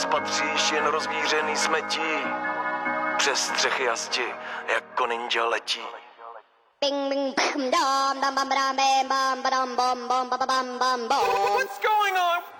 spatříš jen rozvířený smetí. Přes střechy a zdi, jako ninja letí. Bing bing bam dam dam bam bam bam bam bam bam bam bam bam bam. What's going on?